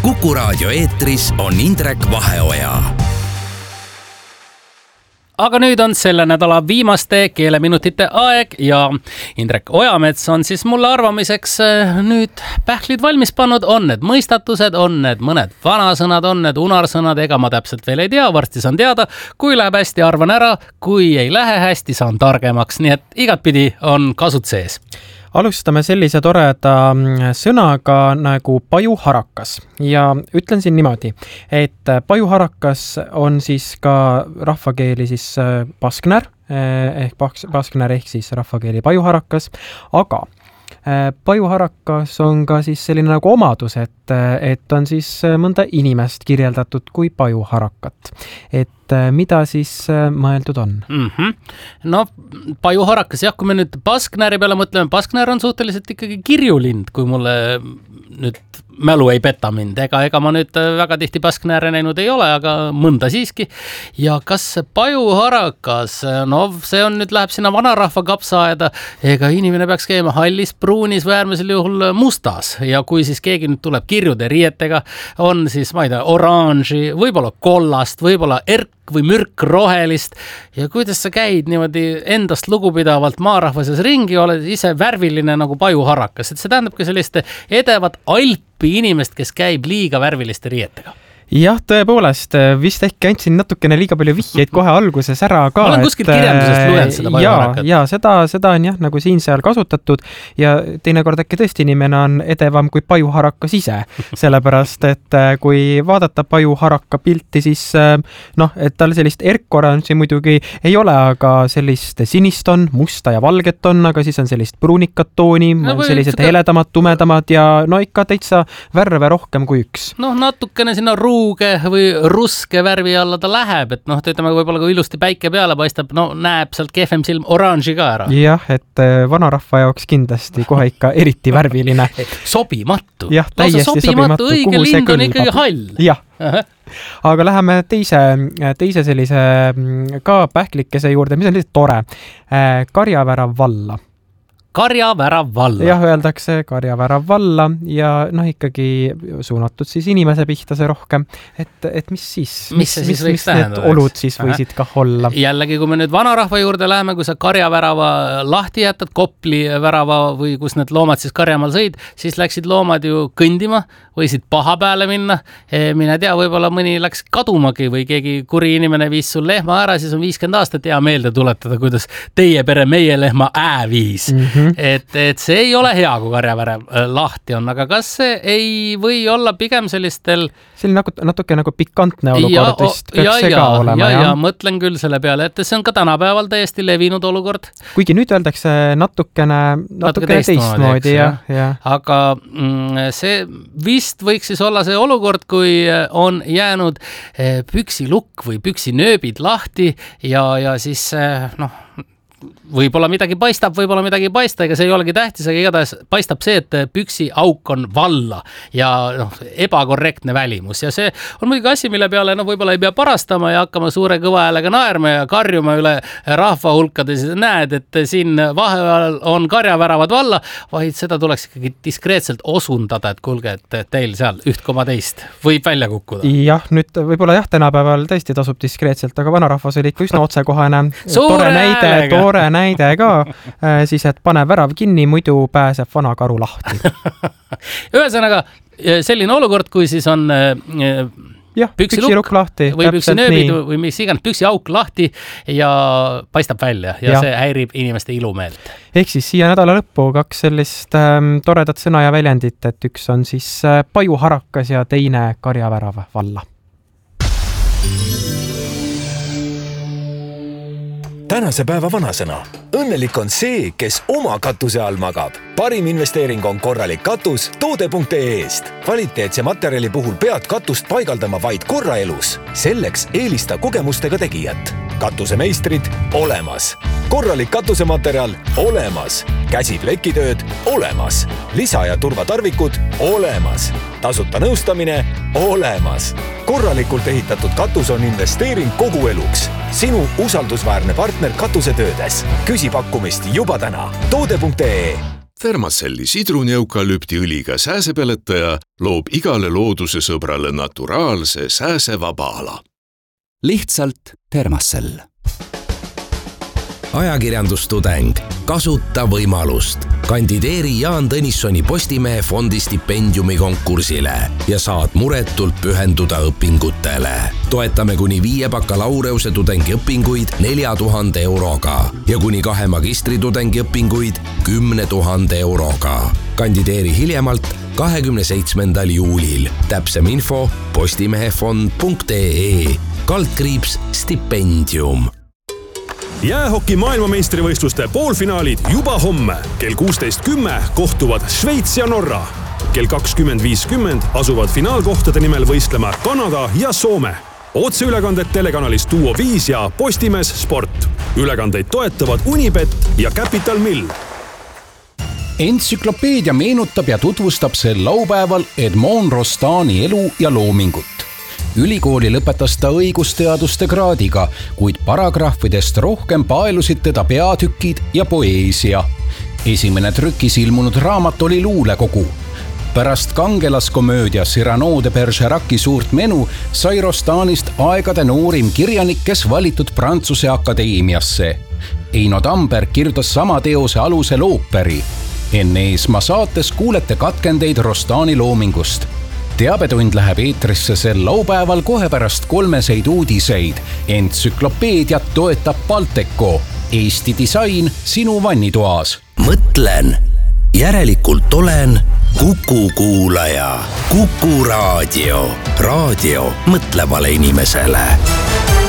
Kuku Raadio eetris on Indrek Vaheoja. Aga nüüd on selle nädala viimaste keeleminutite aeg ja Indrek Ojamets on siis mulle arvamiseks nüüd pähklid valmis pannud. On need mõistatused, on need mõned vanasõnad, on need unarsõnad, ega ma täpselt veel ei tea, varsti saan teada. Kui läheb hästi, arvan ära, kui ei lähe hästi, saan targemaks, nii et igatpidi on kasut sees. Alustame sellise toreda sõnaga nagu pajuharakas ja ütlen siin niimoodi, et pajuharakas on siis ka rahvakeeli siis pasknär ehk siis rahvakeeli pajuharakas, aga pajuharakas on ka siis selline nagu omadus, et on siis mõnda inimest kirjeldatud kui pajuharakat. Et mida siis mõeldud on? No, pajuharakas, jah, kui me nüüd pasknäri peale mõtleme, pasknär on suhteliselt ikkagi kirjulind, kui mulle nüüd mälu ei peta mind. Ega ma nüüd väga tihti pasknääre näinud ei ole, aga mõnda siiski. Ja kas pajuharakas, no see on nüüd läheb sinna vanarahva kapsaaeda, ega inimene peaks käima hallis, pruunis või äärmisel juhul mustas. Ja kui siis keegi nüüd tuleb kirjude riietega, on siis, ma ei tea, oranži, võib-olla kollast, võib-olla või mürk rohelist ja kuidas sa käid niimoodi endast lugupidavalt maarahvases ringi, oled ise värviline nagu pajuharakas, et see tähendabki sellist edevat alpi inimest, kes käib liiga värviliste riietega. Jah, tõepoolest, vist äkki andsin natukene liiga palju vihjeid kohe alguses ära ka. Ma olen kuskilt kirjandusest lugenud seda pajuharakat. Ja seda on jah, nagu siin seal kasutatud ja teinekord äkki tõesti inimene on edevam kui pajuharakas ise, sellepärast, et kui vaadata pajuharaka pilti, siis et tal sellist erkoranži muidugi ei ole, aga sellist sinist on, musta ja valget on, aga siis on sellist pruunikat tooni, sellised heledamad, tumedamad ja no ikka täitsa värve rohkem kui üks. No natukene sinna ruuge või ruske värvi alla ta läheb, et ütleme võib-olla kui ilusti päike peale paistab, näeb sealt kehvem silm oranži ka ära. Jah, et vanarahva jaoks kindlasti kohe ikka eriti värviline. Sobimatu. Jah, täiesti sobimatu. Õige lind on ikkagi hall. Jah. Aga läheme teise sellise ka pähklikese juurde, mis on lihtsalt tore. Karjavärav valla. Karjavärav valla. Jah, öeldakse karjavärav valla ja ikkagi suunatud siis inimese pihta see rohkem. Et mis siis? Mis need olud siis võisid kah olla? Jällegi, kui me nüüd vanarahva juurde läheme, kui sa karjavärava lahti jätad, Kopli värava või kus need loomad siis karjamaal sõid, siis läksid loomad ju kõndima, võisid paha peale minna. Mine tea, võib-olla mõni läks kadumagi või keegi kuri inimene viis sul lehma ära, siis on 50 aastat hea meelde tuletada, kuidas teie pere meie lehma viis. Et see ei ole hea, kui karjavärav lahti on, aga kas see ei või olla pigem sellistel... Selline natuke nagu pikantne olukord vist peaks see ka olema. Ja mõtlen küll selle peale, et see on ka tänapäeval täiesti levinud olukord. Kuigi nüüd öeldakse natukene teistmoodi. Aga see vist võiks siis olla see olukord, kui on jäänud püksilukk või püksinööbid lahti ja siis võib-olla midagi paistab, võib-olla midagi ei paista, ega see ei olegi tähtis, aga igatahes paistab see, et püksi auk on valla ja ebakorrektne välimus ja see on muidugi asi, mille peale võib-olla ei pea parastama ja hakkama suure kõva häälega naerma ja karjuma üle rahva hulkades, näed, et siin vahepeal on karjaväravad valla, vaid seda tuleks ikkagi diskreetselt osundada, et kuulge, et teil seal 1,2 võib välja kukkuda. Jah, nüüd võib-olla tänapäeval tõesti tasub diskreetselt, aga vanarahvas oli ikka üsna otsekohane. Tore näide ka, siis et pane värav kinni, muidu pääseb vana karu lahti. Ühesõnaga, selline olukord, kui siis on püksilukk lahti või püksinööbid või mis iganes püksiauk lahti ja paistab välja ja see häirib inimeste ilumeelt. Ehk siis siia nädala lõppu 2 sellist toredat sõna ja väljendit, et üks on siis pajuharakas ja teine karjavärav valla. Tänase päeva vanasõna. Õnnelik on see, kes oma katuse all magab. Parim investeering on korralik katus toode.ee-st. Kvaliteetse materjali puhul pead katust paigaldama vaid korra elus. Selleks eelista kogemustega tegijat. Katusemeistrid olemas. Korralik katusematerjal olemas. Käsiplekitööd olemas. Lisa- ja turvatarvikud olemas. Tasuta nõustamine olemas. Korralikult ehitatud katus on investeering kogu eluks. Sinu usaldusväärne partner katusetöödes. Küsi pakkumist juba täna. Toode.ee Thermacelli sidruni-eukalüptiõliga sääsepeletaja loob igale looduse sõbrale naturaalse sääsevaba ala. Lihtsalt Thermacell. Ajakirjandustudeng, kasuta võimalust. Kandideeri Jaan Tõnissoni Postimehe fondi stipendiumi konkursile ja saad muretult pühenduda õpingutele. Toetame kuni 5 bakalaureuse tudengiõpinguid 4000 euroga ja kuni 2 magistritudengi õpinguid 10 000 euroga. Kandideeri hiljemalt 27. juulil. Täpsem info postimehefond.ee /stipendium. Jäähoki maailmameistrivõistluste poolfinaalid juba homme. Kell 16.10 kohtuvad Šveits ja Norra. Kell 20.50 asuvad finaalkohtade nimel võistlema Kanada ja Soome. Otseülekanded telekanalis Duo 5 ja Postimees Sport. Ülekandeid toetavad Unibet ja Capital Mill. Entsüklopeedia meenutab ja tutvustab sel laupäeval Edmond Rostani elu ja loomingut. Ülikooli lõpetas ta õigusteaduste kraadiga, kuid paragrahvidest rohkem paelusid teda peatükid ja poeesia. Esimene trükis ilmunud raamat oli luulekogu. Pärast kangelaskomöödia Cyrano de Bergeraci suurt menu sai Rostanist aegade noorim kirjanik, kes valitud Prantsuse Akadeemiasse. Eino Tamberg kirjutas sama teose alusel ooperi. Enne Eesmaa saates kuulete katkendeid Rostani loomingust. Teabetund läheb eetrisse sel laupäeval kohe pärast 3 uudiseid. Entsüklopeediat toetab Balteco. Eesti disain sinu vannitoas. Mõtlen, järelikult olen Kuku kuulaja. Kuku raadio. Raadio mõtlevale inimesele.